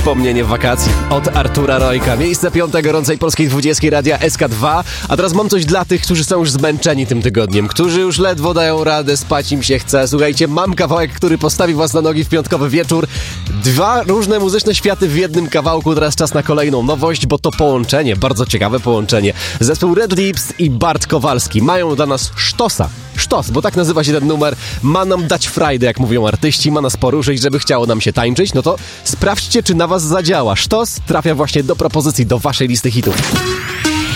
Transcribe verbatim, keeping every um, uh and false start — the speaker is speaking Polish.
Wspomnienie wakacji od Artura Rojka. Miejsce piąte gorącej polskiej dwudziestki Radia S K dwa. A teraz mam coś dla tych, którzy są już zmęczeni tym tygodniem, którzy już ledwo dają radę, spać im się chce. Słuchajcie, mam kawałek, który postawi was na nogi w piątkowy wieczór. Dwa różne muzyczne światy w jednym kawałku. Teraz czas na kolejną nowość, bo to połączenie, bardzo ciekawe połączenie. Zespół Red Lips i Bart Kowalski mają dla nas sztosa. Sztos, bo tak nazywa się ten numer. Ma nam dać frajdę, jak mówią artyści, ma nas poruszyć, żeby chciało nam się tańczyć. No to sprawdźcie, czy na was zadziała. Sztos trafia właśnie do propozycji, do waszej listy hitów.